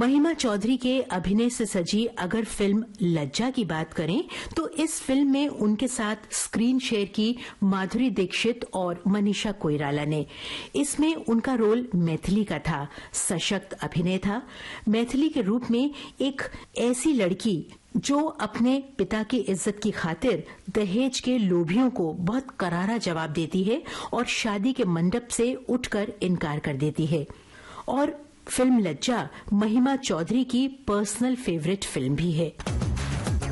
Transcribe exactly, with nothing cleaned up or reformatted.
महिमा चौधरी के अभिनय से सजी अगर फिल्म लज्जा की बात करें तो इस फिल्म में उनके साथ स्क्रीन शेयर की माधुरी दीक्षित और मनीषा कोइराला ने। इसमें उनका रोल मैथिली का था। सशक्त अभिनय था। मैथिली के रूप में एक ऐसी लड़की जो अपने पिता की इज्जत की खातिर दहेज के लोभियों को बहुत करारा जवाब देती है और शादी के मंडप से उठकर इनकार कर देती है। और फिल्म लज्जा महिमा चौधरी की पर्सनल फेवरेट फिल्म भी है।